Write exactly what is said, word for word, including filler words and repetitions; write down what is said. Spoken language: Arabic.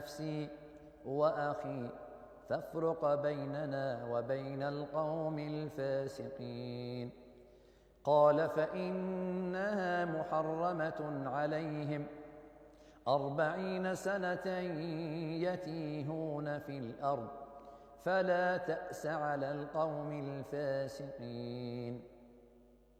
نفسي وأخي فافرق بيننا وبين القوم الفاسقين. قال فإنها محرمة عليهم أربعين سنة يتيهون في الأرض فلا تأس على القوم الفاسقين.